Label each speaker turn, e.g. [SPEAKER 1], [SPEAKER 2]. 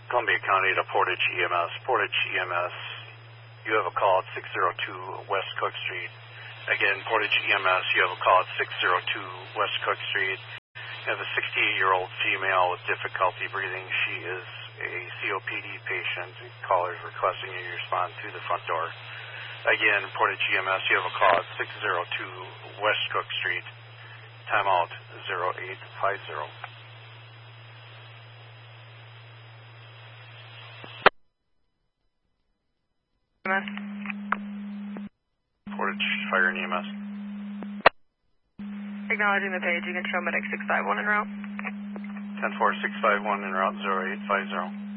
[SPEAKER 1] Columbia County to Portage EMS. Portage EMS, you have a call at 602 West Cook Street. Again, Portage EMS, you have a call at 602 West Cook Street. You have a 68-year-old female with difficulty breathing. She is a COPD patient. The caller is requesting you respond to the front door. Again, Portage EMS, you have a call at 602 West Cook Street. Timeout 0850. Portage Fire and EMS.
[SPEAKER 2] Acknowledging the page, you can show medic 651 en route.
[SPEAKER 1] 10-4, 651 en route 0850.